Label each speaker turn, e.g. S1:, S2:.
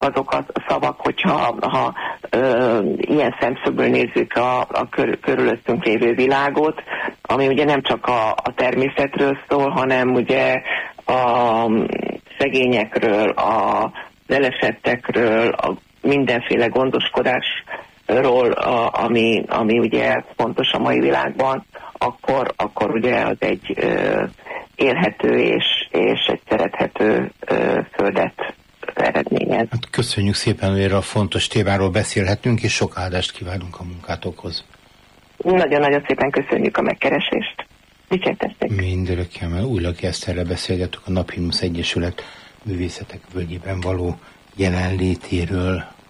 S1: azok a szavak, hogyha ilyen szemszögből nézzük a körülöttünk lévő világot, ami ugye nem csak a természetről szól, hanem ugye a szegényekről, az elesettekről, a mindenféle gondoskodásról, ami ugye fontos a mai világban, akkor ugye az egy élhető és egy szerethető földet eredményez.
S2: Hát köszönjük szépen, hogy erről a fontos témáról beszélhetünk, és sok áldást kívánunk a munkátokhoz.
S1: Nagyon-nagyon szépen köszönjük a megkeresést. Dicsértessék.
S2: Mindörökkel Újlaki Eszterrel beszélgettük a Naphimnusz Egyesület művészetek völgyében való jelenlétéről.